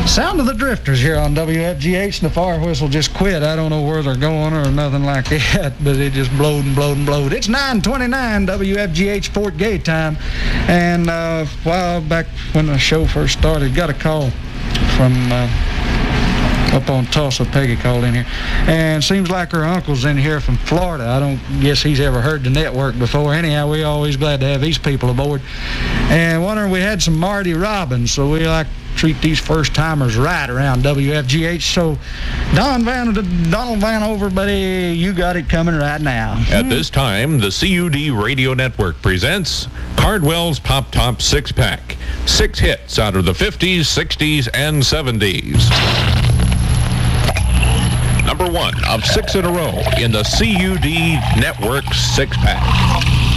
Sound of the Drifters here on WFGH, and the fire whistle just quit. I don't know where they're going or nothing like that, but it just blowed and blowed and blowed. It's 9:29 WFGH Fort Gay time, and a while back when the show first started, got a call from up on Tulsa. Peggy called in here, and seems like her uncle's in here from Florida. I don't guess he's ever heard the network before. Anyhow, we're always glad to have these people aboard. And wondering, we had some Marty Robbins, so we like treat these first-timers right around WFGH. So, Donald Van Over, buddy, you got it coming right now. At this time, the CUD Radio Network presents Cardwell's Pop Top 6-Pack. 6 hits out of the 50s, 60s, and 70s. Number 1 of 6 in a row in the CUD Network 6-Pack.